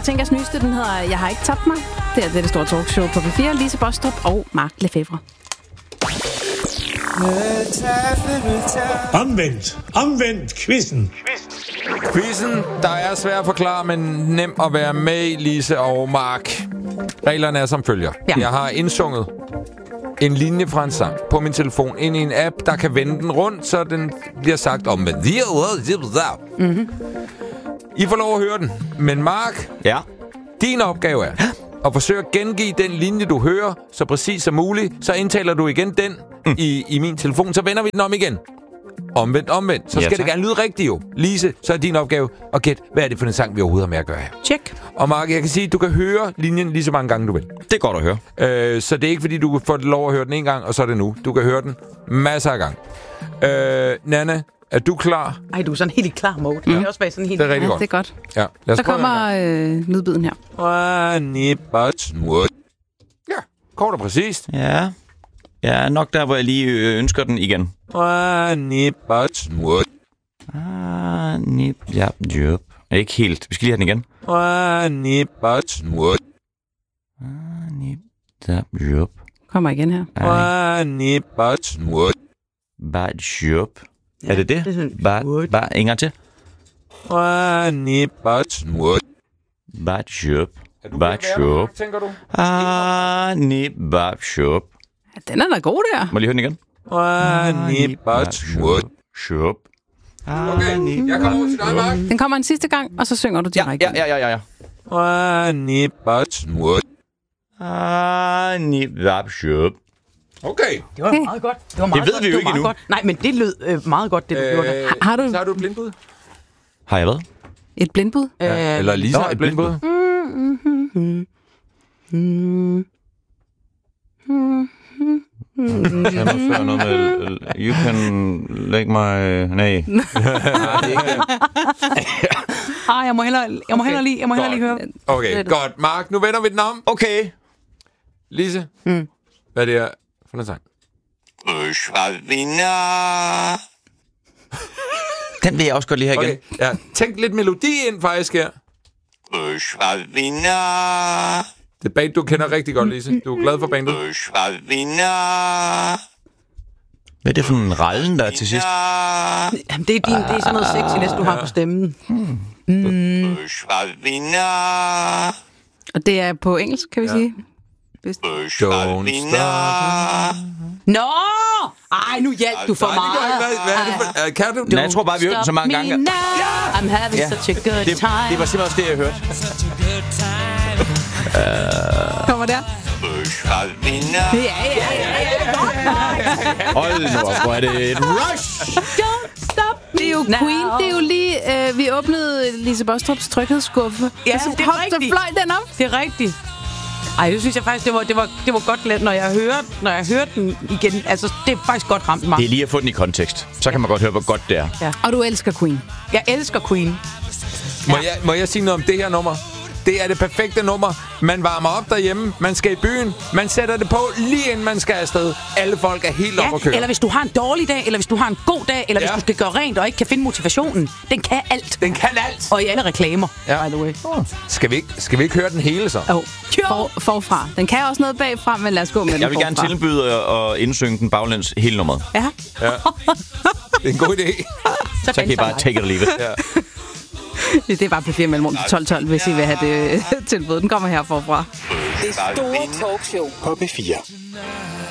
Katinkas nyeste, den hedder Jeg har ikke tabt mig. Det er det store talkshow på P4. Lise Bostrup og Mark Lefebvre. Omvendt quizzen. Quizzen, der er svær at forklare, men nem at være med i, Lise og Mark. Reglerne er som følger. Ja. Jeg har indsunget en linje fra en sang på min telefon ind i en app, der kan vende den rundt, så den bliver sagt om med. Mm-hmm. I får lov at høre den. Men Mark, Ja. din opgave er at forsøge at gengive den linje, du hører, så præcis som muligt. Så indtaler du igen den i min telefon, så vender vi den om igen. Omvendt. Så skal det gerne lyde rigtigt jo. Lise, så er din opgave at gætte, hvad er det for en sang, vi overhovedet har med at gøre her. Check. Og Mark, jeg kan sige, at du kan høre linjen lige så mange gange, du vil. Det er godt at høre. Så det er ikke, fordi du får lov at høre den en gang, og så er det nu. Du kan høre den masser af gange. Nana, er du klar? Ej, du er sådan helt i klar mode. Det er også bare sådan helt... Det er rigtig Ja, godt. det er godt. Ja, lad os Så prøve kommer lydbiden her. Ja, kort og præcist. Ja. Ja, nok der, hvor jeg lige ønsker den igen. Ikke helt. Vi skal lige have den igen. Kommer igen her. Er det det? Det er sådan... Bare en gang til. Tænker du? Ja, den er da god der. Må jeg lige høre den igen? Okay, jeg kommer over til dig, Mark. Den kommer en sidste gang, og så synger du direkte. Ja. Okay. Det var meget godt. Det var meget ved godt. vi jo var ikke meget endnu. godt. Nej, men det lød meget godt, det du gjorde der. Har du Så har du et blindbud? Har jeg hvad? et blindbud? Ja. Eller Lisa har et blindbud? Jeg må føre noget med... You can lægge mig... Nej. Jeg må hellere lige høre. Okay, godt. Mark, nu vender vi den om. Okay. Lise, hvad er det her for en sang? Den vil jeg også godt lige have igen. Okay, ja. Tænk lidt melodi ind faktisk her. Det er band, du kender rigtig godt, Lise. Du er glad for bandet. Hvad er det for en rallen, der er til sidst? Jamen, det er sådan noget sexiness, du har på stemmen. Og det er på engelsk, kan vi sige. Don't stop. Nå! Ej, nu hjælp du for meget. Hvad er det for... Kan du? Nej, jeg tror bare, vi hørte den så mange gange. I'm having such a good Det time. var simpelthen også det, jeg hørte. Kommer der? Hold nu op, hvor er det et rush! Don't stop Det er jo now. Queen. Det er jo lige... vi åbnede Lise Bostrups tryghedsskuffe. Ja, og så det er rigtigt. fløj den op. Det er rigtigt. Ej, det synes jeg faktisk, det var godt let, når jeg hørte den igen. Altså, det er faktisk godt ramt mig. Det er lige at få den i kontekst. Så kan man godt høre, hvor godt det er. Ja. Og du elsker Queen. Jeg elsker Queen. Må jeg sige noget om det her nummer? Det er det perfekte nummer. Man varmer op derhjemme, man skal i byen, man sætter det på lige inden man skal afsted. Alle folk er helt op at køre. Eller hvis du har en dårlig dag, eller hvis du har en god dag, eller hvis Ja. du skal gøre rent og ikke kan finde motivationen. Den kan alt. Den kan alt. Og i alle reklamer, Ja. by the way. Skal vi ikke høre den hele så? Forfra. Den kan også noget bagfra, men lad os gå med den Jeg vil gerne forfra. tilbyde at indsynge den baglæns hele nummeret. Ja. Det er en god idé. Så kan I bare take it or leave it. Ja. Det er bare P4 mellemrum til 12-12, hvis I vil have det tilbud. Den kommer her forfra. Det store talkshow på P4.